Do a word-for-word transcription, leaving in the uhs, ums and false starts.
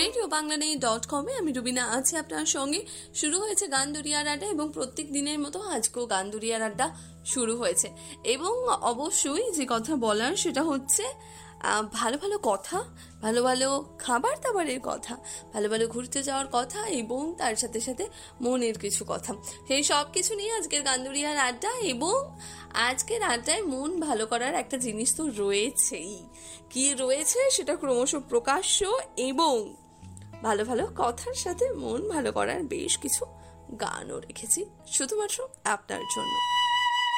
Radio Bangla নেই dot কমে আমি রুবিনা আছি আপনার সঙ্গে। শুরু হয়েছে গান দুরিয়ার আড্ডা এবং প্রত্যেক দিনের মতো আজকেও গান দুরিয়ার আড্ডা শুরু হয়েছে। এবং অবশ্যই যে কথা বলার সেটা হচ্ছে ভালো ভালো কথা, ভালো ভালো খাবার দাবারের কথা, ভালো ভালো ঘুরতে যাওয়ার কথা এবং তার সাথে সাথে মনের কিছু কথা, সেই সব কিছু নিয়ে আজকের গান দুরিয়ার আড্ডা। এবং আজকের আড্ডায় মন ভালো করার একটা জিনিস তো রয়েছেই, কি রয়েছে সেটা ক্রমশ প্রকাশ্য এবং ভালো ভালো কথার সাথে মন ভালো করার বেশ কিছু গানও রেখেছি শুধুমাত্র আপনার জন্য।